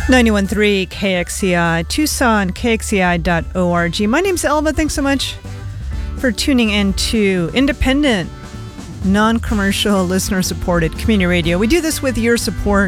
91.3 KXCI, Tucson, KXCI.org. My name's Elva. Thanks so much for tuning in to independent, non-commercial, listener-supported community radio. We do this with your support.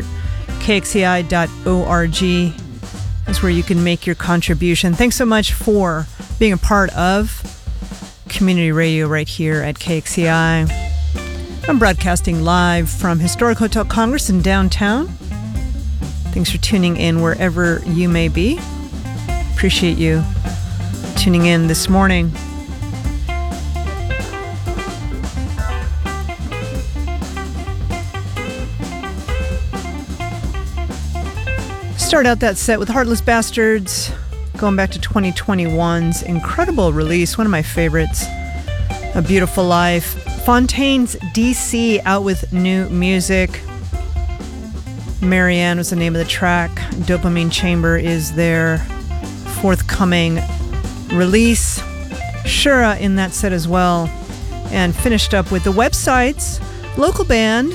KXCI.org is where you can make your contribution. Thanks so much for being a part of community radio right here at KXCI. I'm broadcasting live from Historic Hotel Congress in downtown. Thanks for tuning in wherever you may be. Appreciate you tuning in this morning. Start out that set with Heartless Bastards, going back to 2021's incredible release, one of my favorites, A Beautiful Life. Fontaines DC out with new music. Marianne was the name of the track. Dopamine Chamber is their forthcoming release. Shura in that set as well. And finished up with the Websites, local band.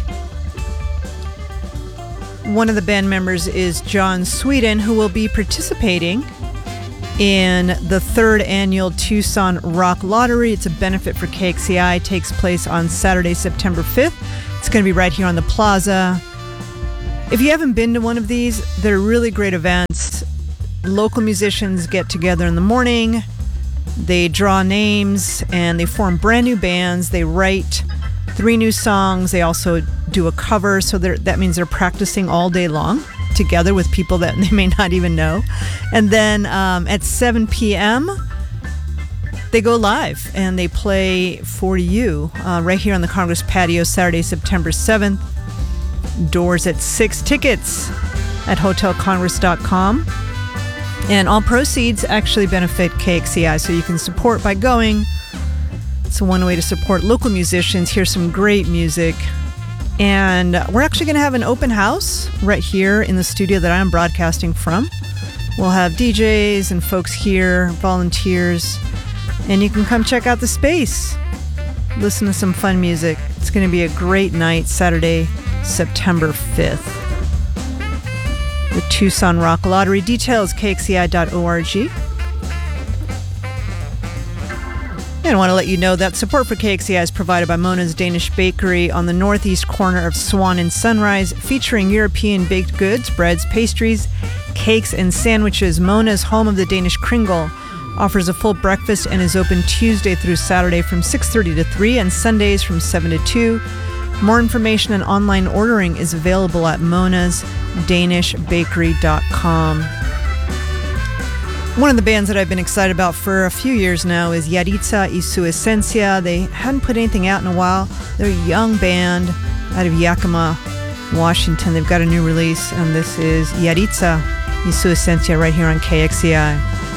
One of the band members is John Sweden, who will be participating in the third annual Tucson Rock Lottery. It's a benefit for KXCI. It takes place on Saturday, September 5th. It's going to be right here on the plaza. If you haven't been to one of these, they're really great events. Local musicians get together in the morning. They draw names and they form brand new bands. They write 3 new songs. They also do a cover, so that means they're practicing all day long together with people that they may not even know. And then at 7 p.m., they go live and they play for you right here on the Congress patio, Saturday, September 7th. Doors at 6. Tickets at hotelcongress.com. And all proceeds actually benefit KXCI, so you can support by going. It's one way to support local musicians, hear some great music. And we're actually going to have an open house right here in the studio that I'm broadcasting from. We'll have DJs and folks here, volunteers, and you can come check out the space. Listen to some fun music. It's going to be a great night, Saturday, September 5th. The Tucson Rock Lottery. Details, kxci.org. And I want to let you know that support for KXCI is provided by Mona's Danish Bakery on the northeast corner of Swan and Sunrise, featuring European baked goods, breads, pastries, cakes, and sandwiches. Mona's, home of the Danish Kringle, offers a full breakfast and is open Tuesday through Saturday from 6:30 to 3 and Sundays from 7 to 2. More information and online ordering is available at monasdanishbakery.com. One of the bands that I've been excited about for a few years now is Yaritza y su Esencia. They hadn't put anything out in a while. They're a young band out of Yakima, Washington. They've got a new release, and this is Yaritza y su Esencia right here on KXCI.